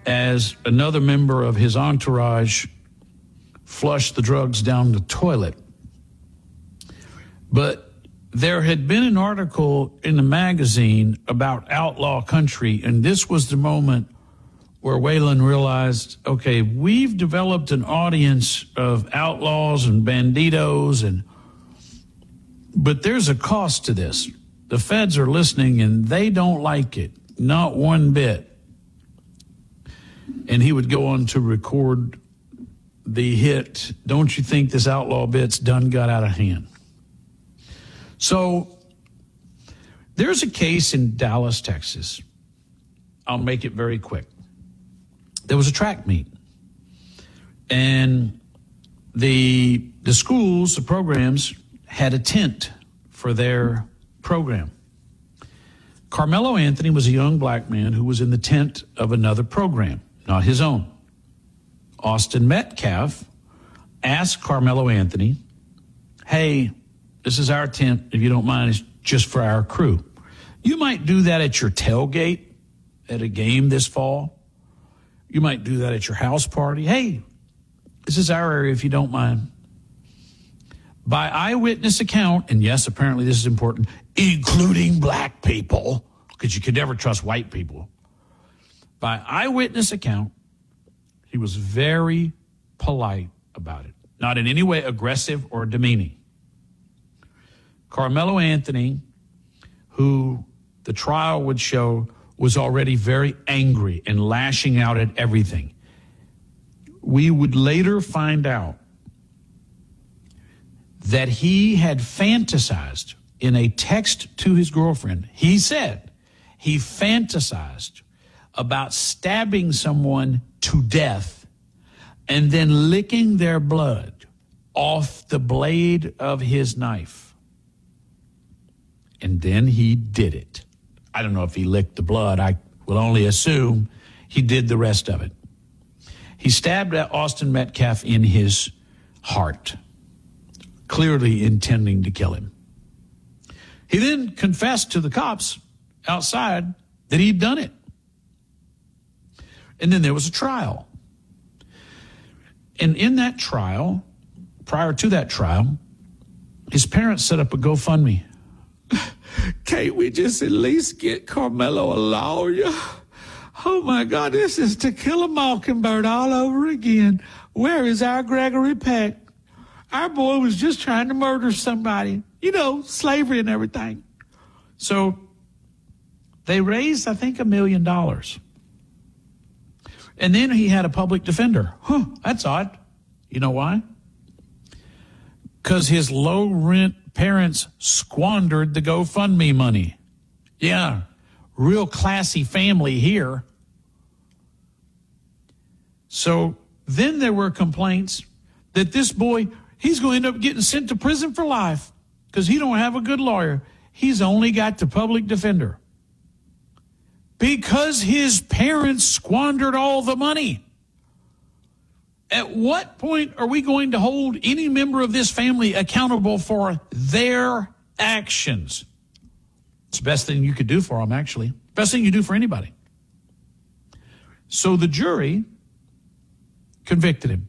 as another member of his entourage flushed the drugs down the toilet. But there had been an article in the magazine about outlaw country, and this was the moment where Waylon realized, okay, we've developed an audience of outlaws and banditos, but there's a cost to this. The feds are listening, and they don't like it, not one bit. And he would go on to record the hit, "Don't You Think This Outlaw Bit's Done Got Out of Hand." So there's a case in Dallas, Texas. I'll make it very quick. There was a track meet, and the schools, the programs, had a tent for their program. Carmelo Anthony was a young black man who was in the tent of another program, not his own. Austin Metcalf asked Carmelo Anthony, "Hey, this is our tent. If you don't mind, it's just for our crew. You might do that at your tailgate at a game this fall. You might do that at your house party. Hey, this is our area if you don't mind." By eyewitness account, and yes, apparently this is important, including black people, because you could never trust white people. By eyewitness account, he was very polite about it, not in any way aggressive or demeaning. Carmelo Anthony, who the trial would show was already very angry and lashing out at everything. We would later find out that he had fantasized in a text to his girlfriend. He said he fantasized about stabbing someone to death and then licking their blood off the blade of his knife. And then he did it. I don't know if he licked the blood. I will only assume he did the rest of it. He stabbed Austin Metcalf in his heart, clearly intending to kill him. He then confessed to the cops outside that he'd done it. And then there was a trial. And in that trial, prior to that trial, his parents set up a GoFundMe. "Can't we just at least get Carmelo a lawyer? Oh my God, this is To Kill a Mockingbird all over again. Where is our Gregory Peck? Our boy was just trying to murder somebody. You know, slavery and everything." So they raised, I think, $1 million. And then he had a public defender. That's odd. You know why? Because his low-rent parents squandered the GoFundMe money. Yeah, real classy family here. So then there were complaints that this boy, he's going to end up getting sent to prison for life because he don't have a good lawyer. He's only got the public defender because his parents squandered all the money. At what point are we going to hold any member of this family accountable for their actions? It's the best thing you could do for them, actually. Best thing you do for anybody. So the jury convicted him.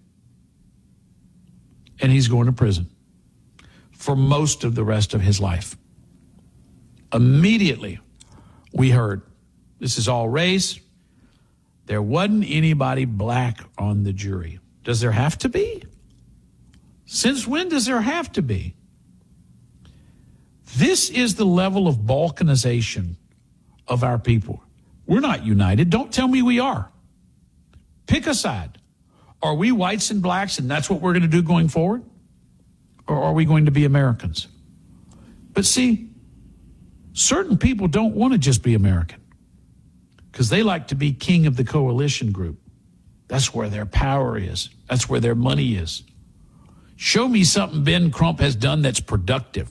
And he's going to prison for most of the rest of his life. Immediately, we heard, this is all race. There wasn't anybody black on the jury. Does there have to be? Since when does there have to be? This is the level of balkanization of our people. We're not united. Don't tell me we are. Pick a side. Are we whites and blacks and that's what we're going to do going forward? Or are we going to be Americans? But see, certain people don't want to just be American because they like to be king of the coalition group. That's where their power is. That's where their money is. Show me something Ben Crump has done that's productive.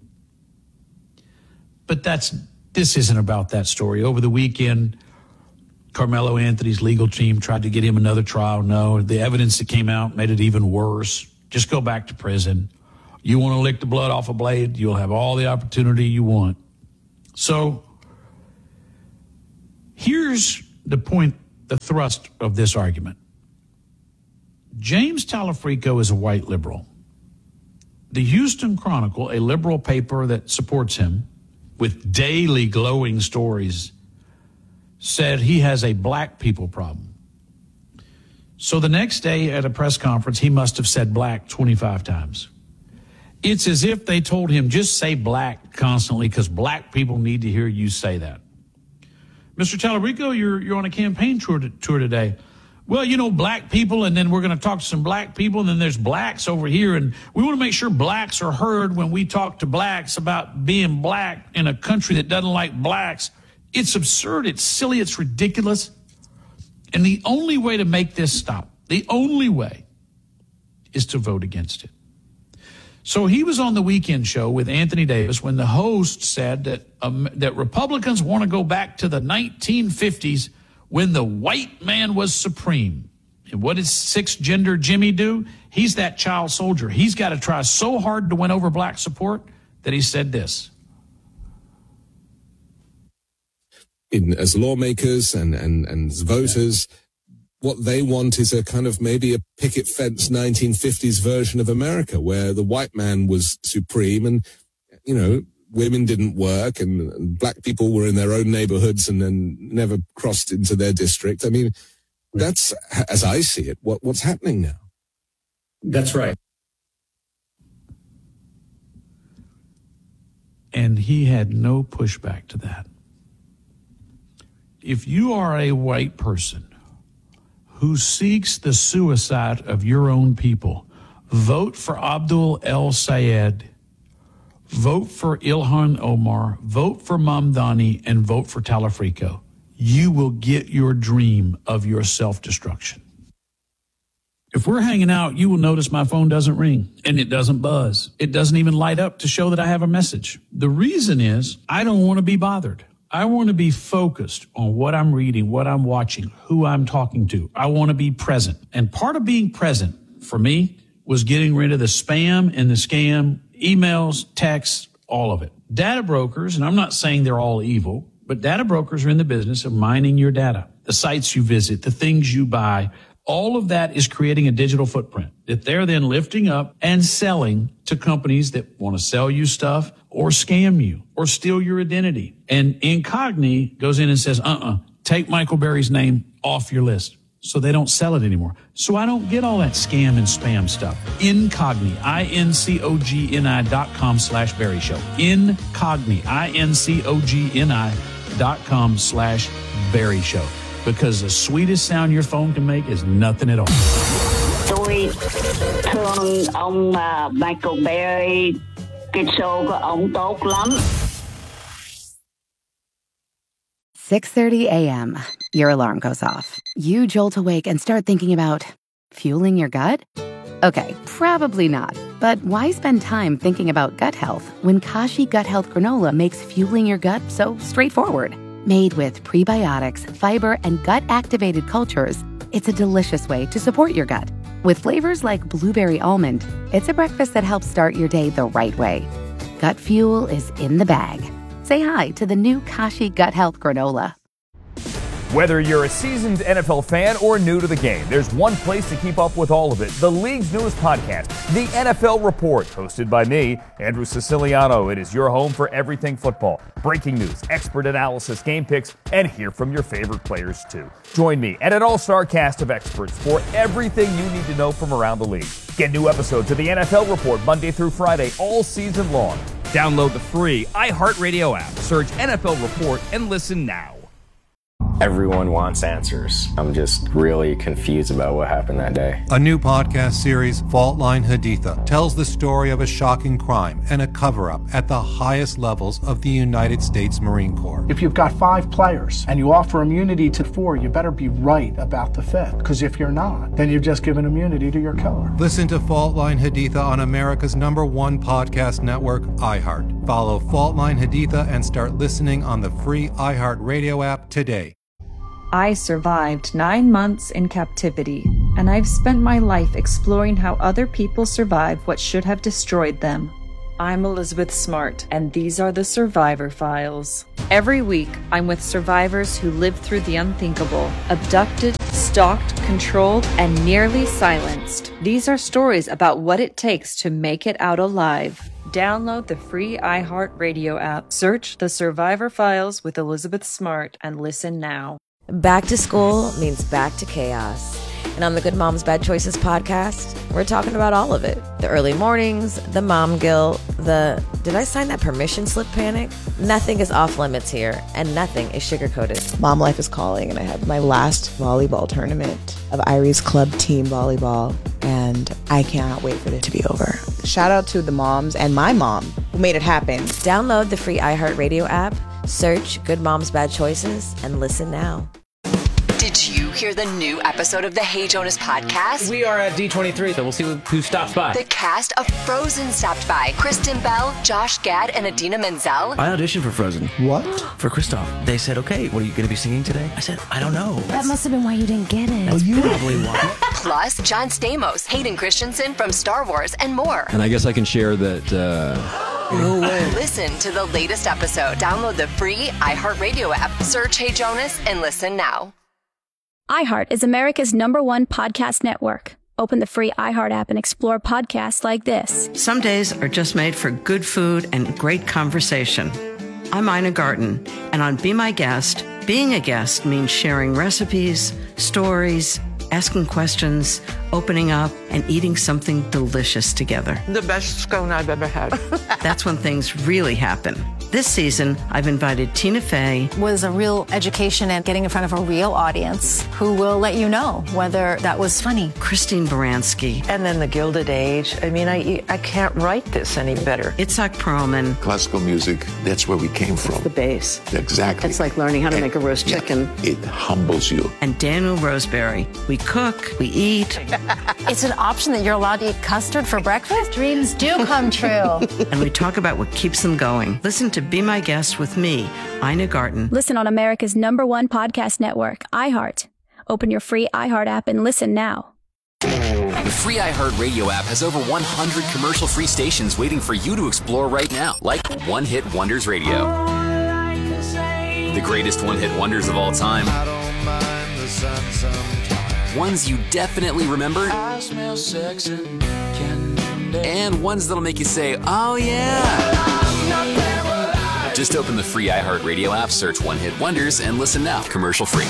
But this isn't about that story. Over the weekend, Carmelo Anthony's legal team tried to get him another trial. No, the evidence that came out made it even worse. Just go back to prison. You want to lick the blood off a blade, you'll have all the opportunity you want. So here's the point the thrust of this argument. James Talafrico is a white liberal. The Houston Chronicle, a liberal paper that supports him with daily glowing stories, said he has a black people problem. So the next day at a press conference, he must have said black 25 times. It's as if they told him, just say black constantly because black people need to hear you say that. Mr. Talarico, you're on a campaign tour today. Well, you know, black people, and then we're going to talk to some black people, and then there's blacks over here, and we want to make sure blacks are heard when we talk to blacks about being black in a country that doesn't like blacks. It's absurd, it's silly, it's ridiculous. And the only way to make this stop, the only way, is to vote against it. So he was on the Weekend Show with Anthony Davis when the host said that Republicans want to go back to the 1950s when the white man was supreme. And what does six-gender Jimmy do? He's that child soldier. He's got to try so hard to win over black support that he said this. As lawmakers and as voters, what they want is a kind of maybe a picket fence 1950s version of America where the white man was supreme and, you know, women didn't work and black people were in their own neighborhoods and then never crossed into their district. I mean, that's, as I see it, what's happening now. That's right. And he had no pushback to that. If you are a white person who seeks the suicide of your own people, vote for Abdul El Sayed, vote for Ilhan Omar, vote for Mamdani, and vote for Talafrico. You will get your dream of your self-destruction. If we're hanging out, you will notice my phone doesn't ring and it doesn't buzz. It doesn't even light up to show that I have a message. The reason is I don't want to be bothered. I want to be focused on what I'm reading, what I'm watching, who I'm talking to. I want to be present. And part of being present for me was getting rid of the spam and the scam, emails, texts, all of it. Data brokers, and I'm not saying they're all evil, but data brokers are in the business of mining your data, the sites you visit, the things you buy. All of that is creating a digital footprint that they're then lifting up and selling to companies that want to sell you stuff or scam you or steal your identity. And Incogni goes in and says, take Michael Berry's name off your list. So they don't sell it anymore. So I don't get all that scam and spam stuff. Incogni, INCOGNI.com/Berry Show. Incogni, INCOGNI.com/Berry Show. Because the sweetest sound your phone can make is nothing at all. Tôi thương ông Michael Berry. Cái show của ông tốt lắm. 6:30 a.m. Your alarm goes off. You jolt awake and start thinking about fueling your gut? Okay, probably not. But why spend time thinking about gut health when Kashi Gut Health Granola makes fueling your gut so straightforward? Made with prebiotics, fiber, and gut-activated cultures, it's a delicious way to support your gut. With flavors like blueberry almond, it's a breakfast that helps start your day the right way. Gut fuel is in the bag. Say hi to the new Kashi Gut Health Granola. Whether you're a seasoned NFL fan or new to the game, there's one place to keep up with all of it. The league's newest podcast, The NFL Report, hosted by me, Andrew Siciliano. It is your home for everything football. Breaking news, expert analysis, game picks, and hear from your favorite players too. Join me and an all-star cast of experts for everything you need to know from around the league. Get new episodes of The NFL Report Monday through Friday all season long. Download the free iHeartRadio app, search NFL Report, and listen now. Everyone wants answers. I'm just really confused about what happened that day. A new podcast series, Fault Line Haditha, tells the story of a shocking crime and a cover-up at the highest levels of the United States Marine Corps. If you've got 5 players and you offer immunity to 4, you better be right about the 5th. Because if you're not, then you've just given immunity to your killer. Listen to Fault Line Haditha on America's #1 podcast network, iHeart. Follow Fault Line Haditha and start listening on the free iHeartRadio app today. I survived 9 months in captivity, and I've spent my life exploring how other people survived what should have destroyed them. I'm Elizabeth Smart, and these are the Survivor Files. Every week, I'm with survivors who lived through the unthinkable, abducted, stalked, controlled, and nearly silenced. These are stories about what it takes to make it out alive. Download the free iHeartRadio app, search The Survivor Files with Elizabeth Smart, and listen now. Back to school means back to chaos. And on the Good Moms Bad Choices podcast, we're talking about all of it. The early mornings, the mom guilt, the did I sign that permission slip panic? Nothing is off limits here, and nothing is sugar-coated. Mom life is calling, and I have my last volleyball tournament of Irie's Club Team Volleyball, and I cannot wait for it to be over. Shout out to the moms and my mom who made it happen. Download the free iHeartRadio app, search Good Moms Bad Choices, and listen now. Did you hear the new episode of the Hey Jonas podcast? We are at D23, so we'll see who stops by. The cast of Frozen stopped by. Kristen Bell, Josh Gad, and Idina Menzel. I auditioned for Frozen. What? For Kristoff. They said, okay, what are you going to be singing today? I said, I don't know. That must have been why you didn't get it. That's probably why. Plus, John Stamos, Hayden Christensen from Star Wars, and more. And I guess I can share that... No way. Listen to the latest episode. Download the free iHeartRadio app. Search Hey Jonas and listen now. iHeart is America's #1 podcast network. Open the free iHeart app and explore podcasts like this. Some days are just made for good food and great conversation. I'm Ina Garten, and on Be My Guest, being a guest means sharing recipes, stories, asking questions, opening up, and eating something delicious together. The best scone I've ever had. That's when things really happen. This season, I've invited Tina Fey. Was a real education and getting in front of a real audience who will let you know whether that was funny. Christine Baranski. And then the Gilded Age. I mean, I can't write this any better. Itzhak Perlman. Classical music, that's where we came from. It's the base. Exactly. It's like learning how to make a roast chicken. It humbles you. And Daniel Roseberry. We cook, we eat. It's an option that you're allowed to eat custard for breakfast? Dreams do come true. And we talk about what keeps them going. Listen to Be My Guest with me, Ina Garten. Listen on America's #1 podcast network, iHeart. Open your free iHeart app and listen now. The free iHeartRadio app has over 100 commercial-free stations waiting for you to explore right now, like One Hit Wonders Radio. The greatest one-hit wonders of all time. Ones you definitely remember. I smell sex and ones that'll make you say, oh yeah. Just open the free iHeartRadio app, search One Hit Wonders, and listen now, commercial free.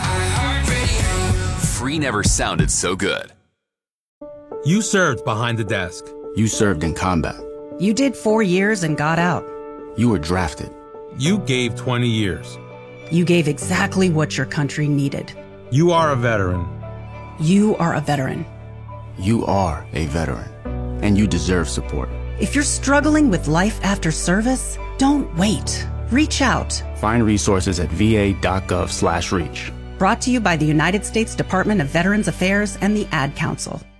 Free never sounded so good. You served behind the desk. You served in combat. You did 4 years and got out. You were drafted. You gave 20 years. You gave exactly what your country needed. You are a veteran. You are a veteran. You are a veteran, and you deserve support. If you're struggling with life after service, don't wait. Reach out. Find resources at va.gov/reach. Brought to you by the United States Department of Veterans Affairs and the Ad Council.